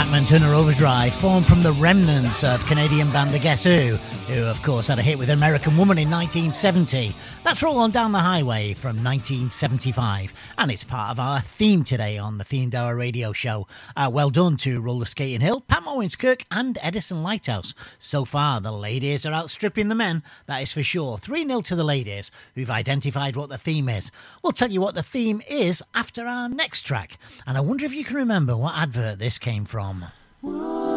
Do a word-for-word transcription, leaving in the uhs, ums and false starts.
Chapman Turner Overdrive, formed from the remnants of Canadian band The Guess Who, who of course had a hit with American Woman in nineteen seventy. That's Roll On Down the Highway from nineteen seventy-five, and it's part of our theme today on the Themed Hour radio show. Uh, well done to Roller Skating Hill, Pat Moenskirk and Edison Lighthouse. So far, the ladies are outstripping the men, that is for sure. three nil to the ladies, who've identified what the theme is. We'll tell you what the theme is after our next track, and I wonder if you can remember what advert this came from.